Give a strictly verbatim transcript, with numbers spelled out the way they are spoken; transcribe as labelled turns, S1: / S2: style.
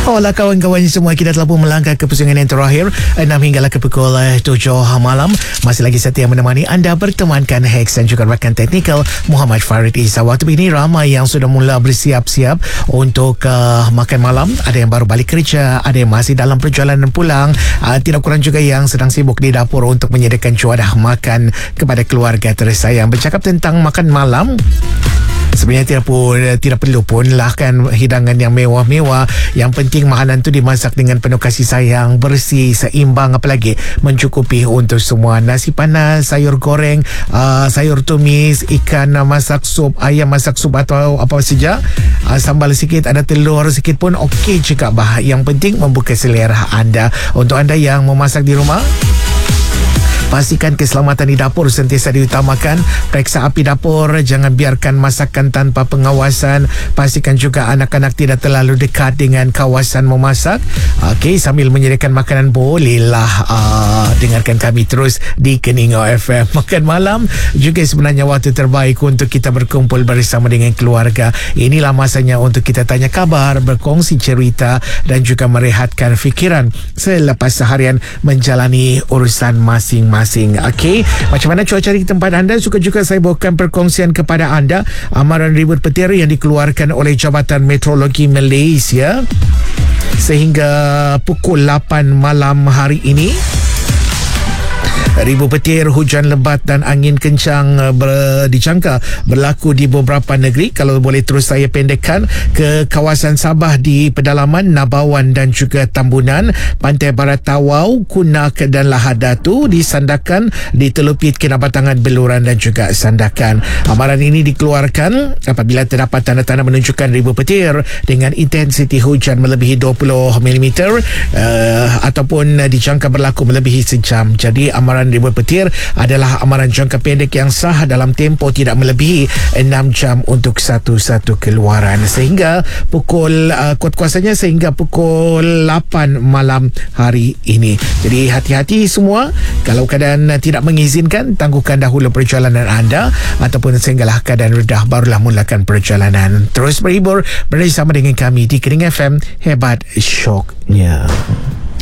S1: Hola kawan-kawan semua, kita telah pun melangkah ke pusingan yang terakhir enam hinggalah ke pukul tujuh malam. Masih lagi setia menemani anda, bertemankan Hex dan juga rakan teknikal Muhammad Farid Isa. Waktu ini ramai yang sudah mula bersiap-siap untuk uh, makan malam. Ada yang baru balik kerja, ada yang masih dalam perjalanan pulang, uh, tidak kurang juga yang sedang sibuk di dapur untuk menyediakan cuadah makan kepada keluarga tersayang. Bercakap tentang makan malam, sebenarnya tidak pun tidak perlu pun lah kan hidangan yang mewah-mewah. Yang penting makanan tu dimasak dengan penuh kasih sayang, bersih, seimbang, apalagi mencukupi untuk semua. Nasi panas, sayur goreng, uh, sayur tumis, ikan uh, masak sup, ayam masak sup atau apa saja, uh, sambal sikit, ada telur sikit pun okey juga bah. Yang penting membuka selera anda. Untuk anda yang memasak di rumah, pastikan keselamatan di dapur sentiasa diutamakan. Periksa api dapur, jangan biarkan masakan tanpa pengawasan. Pastikan juga anak-anak tidak terlalu dekat dengan kawasan memasak. Okey, sambil menyediakan makanan, bolehlah uh, dengarkan kami terus di Keningau F M. Makan malam juga sebenarnya waktu terbaik untuk kita berkumpul bersama dengan keluarga. Inilah masanya untuk kita tanya kabar, berkongsi cerita dan juga merehatkan fikiran selepas seharian menjalani urusan masing-masing. Okey, macam mana cuaca di tempat anda? Suka juga saya bawakan perkongsian kepada anda amaran ribut petir yang dikeluarkan oleh Jabatan Meteorologi Malaysia sehingga pukul lapan malam hari ini. Ribu petir, hujan lebat dan angin kencang ber, dijangka berlaku di beberapa negeri. Kalau boleh terus saya pendekkan ke kawasan Sabah di pedalaman Nabawan dan juga Tambunan, Pantai Barat Tawau, Kunak dan Lahad Datu, di Sandakan, di Telupit, Kinabatangan, Beluran dan juga Sandakan. Amaran ini dikeluarkan apabila terdapat tanda-tanda menunjukkan ribu petir dengan intensiti hujan melebihi dua puluh milimeter uh, ataupun dijangka berlaku melebihi sejam. Jadi amaran ribut petir adalah amaran jangka pendek yang sah dalam tempoh tidak melebihi enam jam untuk satu-satu keluaran, sehingga pukul uh, kuat-kuasanya sehingga pukul lapan malam hari ini. Jadi hati-hati semua, kalau keadaan uh, tidak mengizinkan, tangguhkan dahulu perjalanan anda ataupun sehinggalah keadaan redah barulah mulakan perjalanan. Terus berhibur bersama dengan kami di Keningau F M, hebat syoknya.